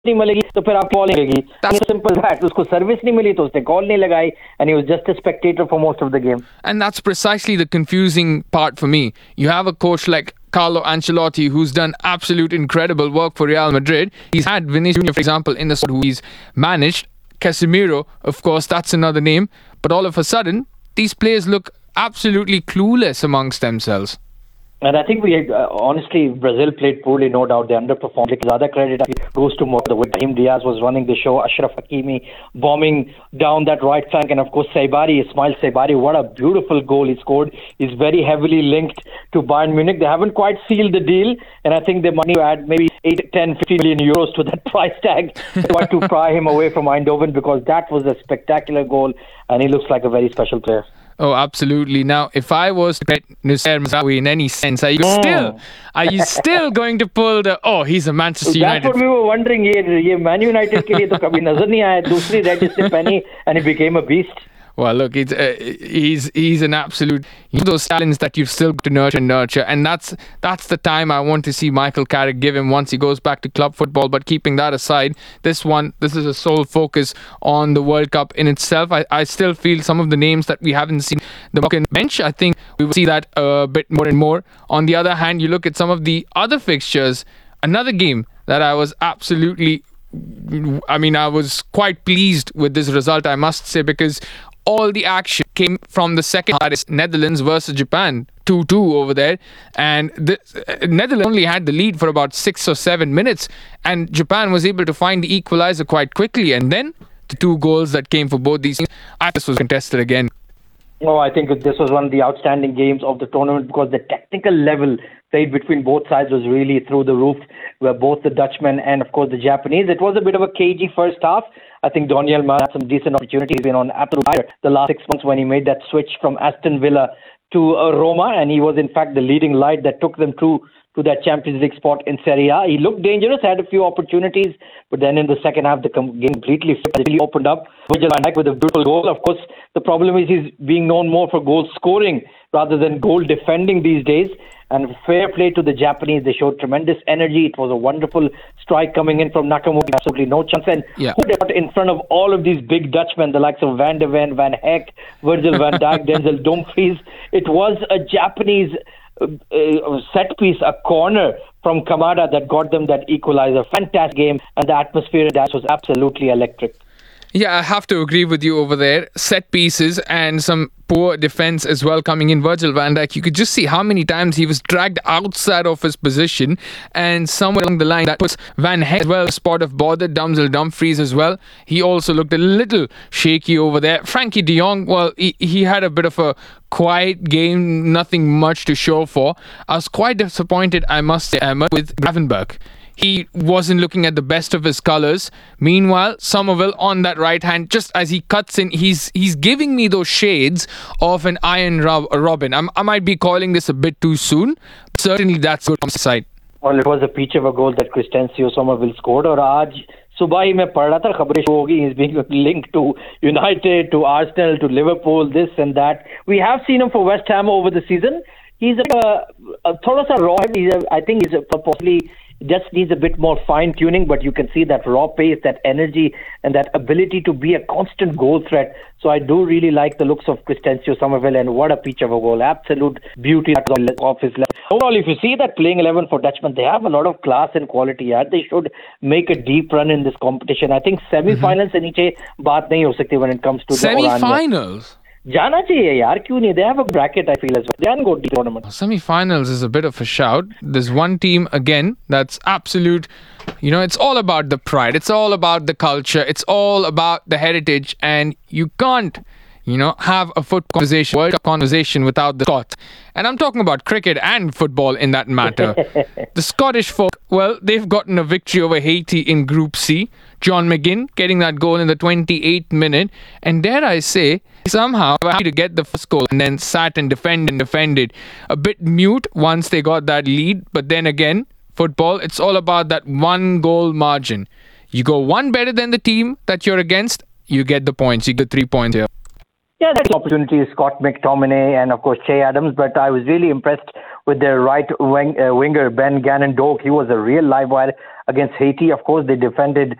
नहीं मिलेगी तो फिर आप कॉल मिलेगी. Simple that. उसको सर्विस नहीं मिली तो उसने कॉल नहीं लगाई, and he was just a spectator for most of the game. And that's precisely the confusing part for me. You have a coach like Carlo Ancelotti, who's done absolute incredible work for Real Madrid. He's had Vinicius Junior, for example, in the squad who he's managed. Casemiro, of course, that's another name. But all of a sudden, these players look absolutely clueless amongst themselves. And I think honestly, Brazil played poorly, no doubt. They underperformed. Like, other credit goes to more the way Brahim Diaz was running the show, Ashraf Hakimi bombing down that right flank, and of course Ismail Saibari, what a beautiful goal he scored. He's very heavily linked to Bayern Munich. They haven't quite sealed the deal, and I think they might add maybe 8, 10, 50 million euros to that price tag to pry him away from Eindhoven, because that was a spectacular goal, and he looks like a very special player. Oh, absolutely. Now, if I was to get Nusayr Mazraoui in any sense, are you still going to pull the, he's a Manchester United? That's what we were wondering. ये Man United के लिए तो कभी नजर नहीं आया. दूसरी red से पहनी, and he became a beast. Well, look, he's an absolute, those talents that you've still got to nurture, and that's the time I want to see Michael Carrick give him once he goes back to club football. But keeping that aside, this is a sole focus on the World Cup in itself. I still feel some of the names that we haven't seen the Moroccan bench, I think we will see that a bit more and more. On the other hand, you look at some of the other fixtures, another game that I was I was quite pleased with this result, I must say, because all the action came from the second half. That is Netherlands versus Japan, 2-2 over there, and the Netherlands only had the lead for about 6 or 7 minutes, and Japan was able to find the equalizer quite quickly, and then the 2 goals that came for both these teams, this was contested again. Oh, I think this was one of the outstanding games of the tournament, because the technical level played between both sides was really through the roof, where both the Dutchmen and, of course, the Japanese. It was a bit of a cagey first half. I think Daniel Mas had some decent opportunities. He's been on absolute fire the last 6 months when he made that switch from Aston Villa to Roma, and he was, in fact, the leading light that took them to that Champions League spot in Serie A. He looked dangerous, had a few opportunities, but then in the second half, the game completely opened up. Virgil van Dijk with a beautiful goal. Of course, the problem is he's being known more for goal scoring rather than goal defending these days. And fair play to the Japanese. They showed tremendous energy. It was a wonderful strike coming in from Nakamura. Absolutely no chance. And who they put in front of all of these big Dutchmen, the likes of Van de Ven, Van Heck, Virgil van Dijk, Denzel Dumfries. It was a Japanese set piece, a corner from Kamada that got them that equalizer. Fantastic game, and the atmosphere in that was absolutely electric. Yeah, I have to agree with you over there. Set pieces and some poor defense as well coming in. Virgil van Dijk, you could just see how many times he was dragged outside of his position, and somewhere along the line that puts Van Heck as well a spot of bother. Denzel Dumfries as well. He also looked a little shaky over there. Frankie de Jong, well, he had a bit of a quiet game, nothing much to show for. I was quite disappointed, I must say, with Gravenberch. He wasn't looking at the best of his colours. Meanwhile, Somerville on that right hand, just as he cuts in, he's giving me those shades of an Iron Robin. I might be calling this a bit too soon. But certainly that's good from the side. Well, it was a peach of a goal that Crystencio Somerville scored. और आज सुबह ही मैं पढ़ रहा था खबरें शुरू होगी. He's being linked to United, to Arsenal, to Liverpool, this and that. We have seen him for West Ham over the season. He's a थोड़ा सा raw. I think he's possibly just needs a bit more fine-tuning, but you can see that raw pace, that energy, and that ability to be a constant goal threat. So I do really like the looks of Crystencio Somerville, and what a peach of a goal. Absolute beauty of his left. Overall, if you see that playing 11 for Dutchmen, they have a lot of class and quality. Yeah? They should make a deep run in this competition. I think semi-finals से नीचे बात नहीं हो सकती when it comes to semi-finals. जाना चाहिए यार, क्यों नहीं? They have a bracket, I feel, as well. They can go to the tournament. Semi-finals is a bit of a shout. There's one team again that's absolute. It's all about the pride. It's all about the culture. It's all about the heritage, and you can't, have a football conversation, World Cup conversation without the Scots. And I'm talking about cricket and football in that matter. The Scottish folk, well, they've gotten a victory over Haiti in Group C. John McGinn getting that goal in the 28th minute. And dare I say, somehow happy to get the first goal and then sat and defended. A bit mute once they got that lead. But then again, football, it's all about that 1 goal margin. You go one better than the team that you're against, you get the points. You get 3 points here. Yeah, that's opportunities, Scott McTominay and, of course, Che Adams. But I was really impressed with their winger, Ben Gannon Doak. He was a real live wire against Haiti. Of course, they defended